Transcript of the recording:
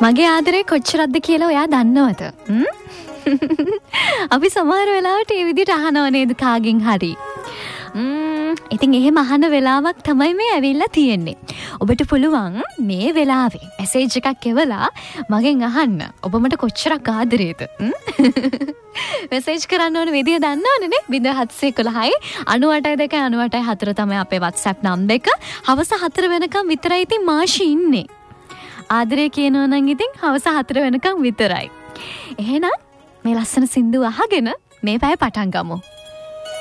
මගේ ආදරේ කොච්චරක්ද කියලා ඔයා දන්නවද? අපි සමහර වෙලාවට ඒ විදිහට අහනව නේද කාගෙන් හරි. ඉතින් එහෙම අහන වෙලාවක් තමයි මේ ඇවිල්ලා තියෙන්නේ. ඔබට පුළුවන් මේ වෙලාවේ මැසේජ් එකක් එවලා මගෙන් අහන්න. ඔබ මට කොච්චරක් ආදරේද? මැසේජ් කරන්න ඕන විදිය දන්නවනේ 0711යි 98 2 98 4 තමයි අපේ WhatsApp නම්බර එක. හවස 4 වෙනකම් විතරයි ඉතින් මාෂි ඉන්නේ. ආදරේ කියනවා නම් ඉතින් හවස 4 වෙනකම් විතරයි. එහෙනම් මේ ලස්සන සින්දුව අහගෙන මේ පැය පටන් ගමු.